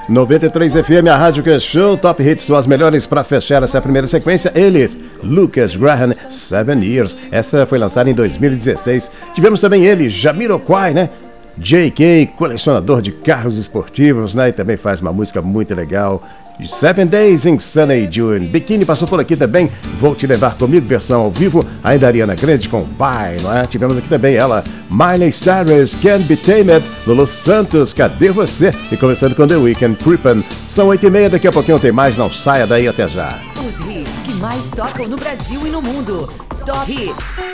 93 FM, a rádio que é show, Top Hits, são as melhores para fechar essa primeira sequência. Eles, Lucas Graham, 7 Years. Essa foi lançada em 2016. Tivemos também ele, Jamiroquai, né? J.K., colecionador de carros esportivos, né? E também faz uma música muito legal. 7 Days in Sunny June. Biquíni passou por aqui também. Vou Te Levar Comigo, versão ao vivo. Ainda Ariana Grande com Pai, não é? Tivemos aqui também ela, Miley Cyrus, Can't Be Tamed. Lulu Santos, Cadê Você? E começando com The Weeknd, Creepin'. São 8h30, daqui a pouquinho tem mais. Não saia daí, até já. Os hits que mais tocam no Brasil e no mundo. Top Hits.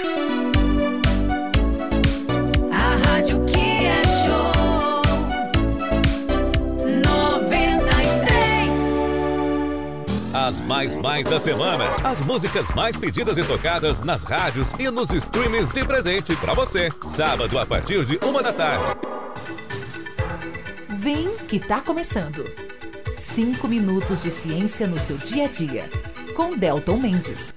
A rádio que é show 93. As mais da semana. As músicas mais pedidas e tocadas nas rádios e nos streamings de presente pra você. Sábado a partir de 1h. Vem que tá começando. 5 minutos de ciência no seu dia a dia. Com Delton Mendes.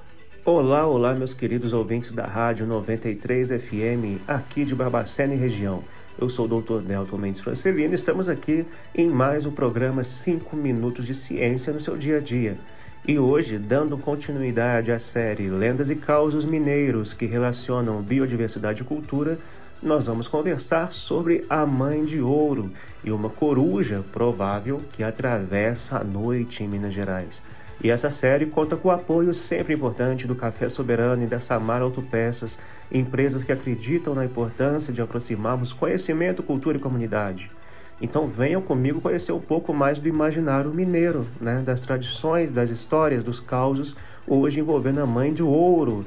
Olá, meus queridos ouvintes da Rádio 93 FM, aqui de Barbacena e região. Eu sou o Dr. Delton Mendes Francelino e estamos aqui em mais um programa 5 minutos de ciência no seu dia a dia. E hoje, dando continuidade à série Lendas e Causos Mineiros que relacionam biodiversidade e cultura, nós vamos conversar sobre a Mãe de Ouro e uma coruja provável que atravessa a noite em Minas Gerais. E essa série conta com o apoio sempre importante do Café Soberano e da Samara Autopeças, empresas que acreditam na importância de aproximarmos conhecimento, cultura e comunidade. Então venham comigo conhecer um pouco mais do imaginário mineiro, né? Das tradições, das histórias, dos causos, hoje envolvendo a Mãe de Ouro,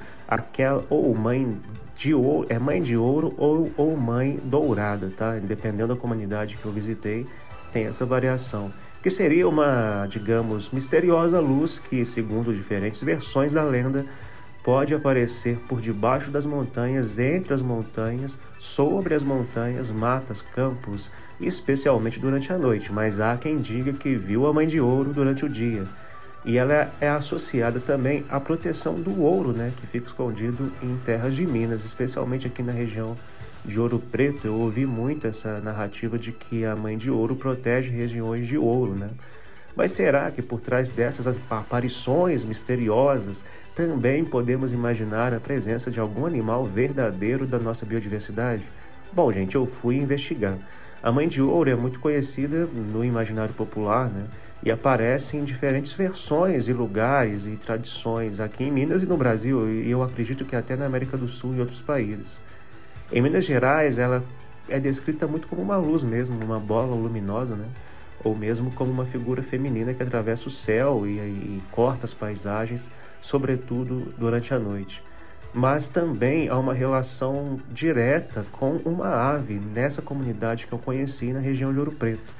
ou Mãe de Ouro, é Mãe de Ouro ou Mãe Dourada, tá? Dependendo da comunidade que eu visitei, tem essa variação. Que seria uma, digamos, misteriosa luz que, segundo diferentes versões da lenda, pode aparecer por debaixo das montanhas, entre as montanhas, sobre as montanhas, matas, campos, especialmente durante a noite. Mas há quem diga que viu a Mãe de Ouro durante o dia. E ela é associada também à proteção do ouro, né, que fica escondido em terras de Minas, especialmente aqui na região de Ouro Preto. Eu ouvi muito essa narrativa de que a Mãe de Ouro protege regiões de ouro, né? Mas será que por trás dessas aparições misteriosas também podemos imaginar a presença de algum animal verdadeiro da nossa biodiversidade? Bom, gente, eu fui investigar. A Mãe de Ouro é muito conhecida no imaginário popular, né? E aparece em diferentes versões e lugares e tradições aqui em Minas e no Brasil, e eu acredito que até na América do Sul e outros países. Em Minas Gerais, ela é descrita muito como uma luz mesmo, uma bola luminosa, né? Ou mesmo como uma figura feminina que atravessa o céu e corta as paisagens, sobretudo durante a noite. Mas também há uma relação direta com uma ave nessa comunidade que eu conheci na região de Ouro Preto.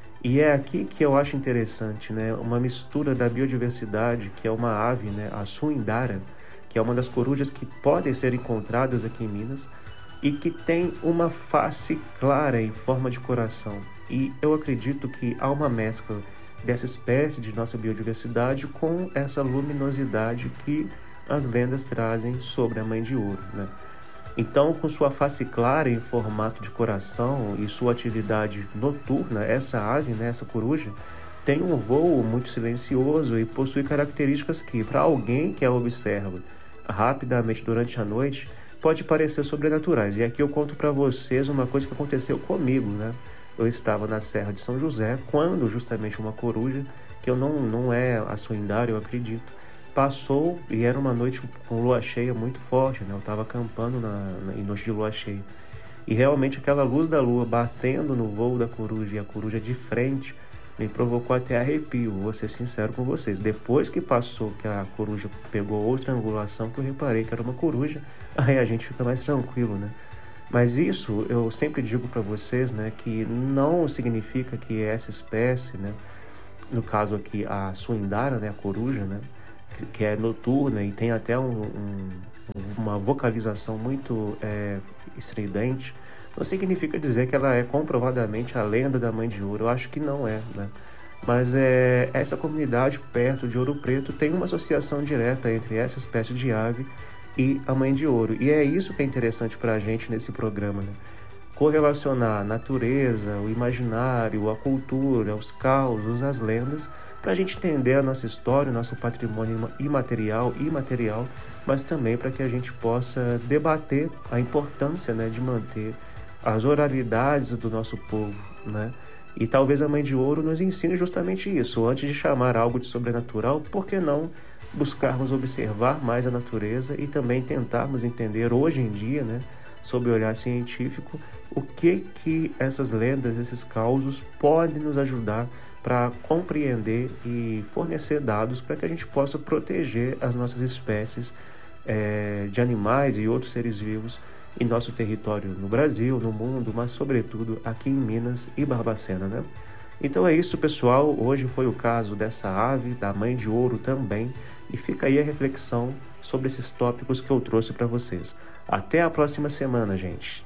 E é aqui que eu acho interessante, né? Uma mistura da biodiversidade, que é uma ave, né? A suindara, que é uma das corujas que podem ser encontradas aqui em Minas, e que tem uma face clara em forma de coração. E eu acredito que há uma mescla dessa espécie de nossa biodiversidade com essa luminosidade que as lendas trazem sobre a Mãe de Ouro, né? Então, com sua face clara em formato de coração e sua atividade noturna, essa ave, né, essa coruja, tem um voo muito silencioso e possui características que, para alguém que a observa rapidamente durante a noite, pode parecer sobrenaturais. E aqui eu conto para vocês uma coisa que aconteceu comigo, né? Eu estava na Serra de São José, quando justamente uma coruja, que eu não é a suindara, eu acredito, passou, e era uma noite com lua cheia muito forte, né? Eu estava acampando em noite de lua cheia. E realmente aquela luz da lua batendo no voo da coruja e a coruja de frente me provocou até arrepio, vou ser sincero com vocês. Depois que passou, que a coruja pegou outra angulação, que eu reparei que era uma coruja, aí a gente fica mais tranquilo, né? Mas isso eu sempre digo para vocês, né, que não significa que essa espécie, né, no caso aqui a suindara, né, a coruja, né, que é noturna e tem até uma vocalização muito estridente, não significa dizer que ela é comprovadamente a lenda da Mãe de Ouro. Eu acho que não é, né? Mas essa comunidade perto de Ouro Preto tem uma associação direta entre essa espécie de ave e a Mãe de Ouro. E é isso que é interessante para a gente nesse programa, né? correlacionar a natureza, o imaginário, a cultura, os causos, as lendas, para a gente entender a nossa história, o nosso patrimônio imaterial e material, mas também para que a gente possa debater a importância, né, de manter as oralidades do nosso povo, né? E talvez a Mãe de Ouro nos ensine justamente isso. Antes de chamar algo de sobrenatural, por que não buscarmos observar mais a natureza e também tentarmos entender hoje em dia, né, sob o olhar científico, o que essas lendas, esses causos podem nos ajudar para compreender e fornecer dados para que a gente possa proteger as nossas espécies de animais e outros seres vivos em nosso território no Brasil, no mundo, mas sobretudo aqui em Minas e Barbacena, né? Então é isso, pessoal. Hoje foi o caso dessa ave, da Mãe de Ouro também, e fica aí a reflexão sobre esses tópicos que eu trouxe para vocês. Até a próxima semana, gente.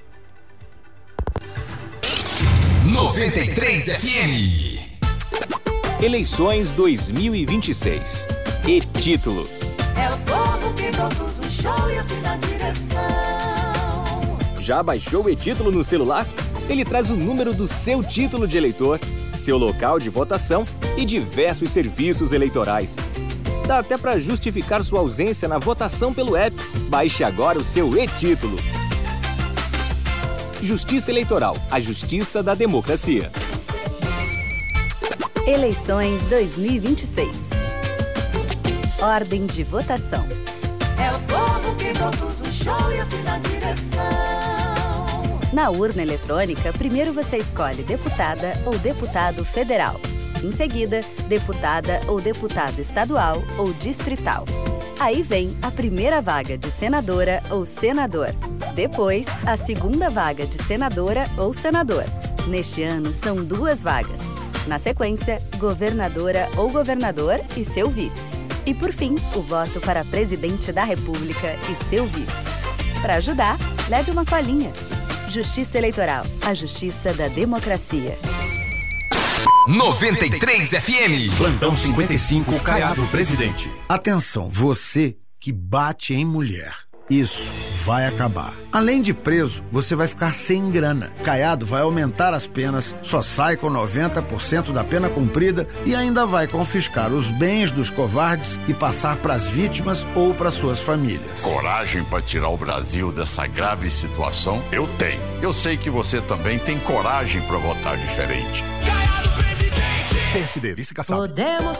93 FM. Eleições 2026. E título: é o povo que produz o show e assina a direção. Já baixou o e-título no celular? Ele traz o número do seu título de eleitor, seu local de votação e diversos serviços eleitorais. Dá até para justificar sua ausência na votação pelo app. Baixe agora o seu e-título. Justiça Eleitoral, a justiça da democracia. Eleições 2026. Ordem de votação. É o povo que produz o show e assina a direção. Na urna eletrônica, primeiro você escolhe deputada ou deputado federal. Em seguida, deputada ou deputado estadual ou distrital. Aí vem a primeira vaga de senadora ou senador. Depois, a segunda vaga de senadora ou senador. Neste ano, são 2 vagas. Na sequência, governadora ou governador e seu vice. E por fim, o voto para presidente da República e seu vice. Para ajudar, leve uma colinha. Justiça Eleitoral, a justiça da democracia. 93 FM. Plantão 55, Caiado Presidente. Atenção, você que bate em mulher. Isso vai acabar. Além de preso, você vai ficar sem grana. Caiado vai aumentar as penas, só sai com 90% da pena cumprida e ainda vai confiscar os bens dos covardes e passar para as vítimas ou para suas famílias. Coragem para tirar o Brasil dessa grave situação? Eu tenho. Eu sei que você também tem coragem para votar diferente. PSD, vice-caçado. Podemos